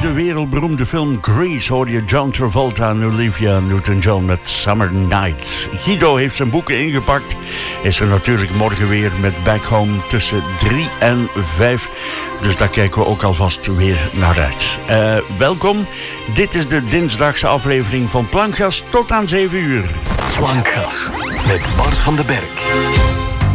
de wereldberoemde film Grease hoor je John Travolta en Olivia Newton-John met Summer Nights. Guido heeft zijn boeken ingepakt. Is er natuurlijk morgen weer met Back Home tussen 3 en 5. Dus daar kijken we ook alvast weer naar uit. Welkom. Dit is de dinsdagse aflevering van Plankgas tot aan 7 uur. Plankgas met Bart van den Berg.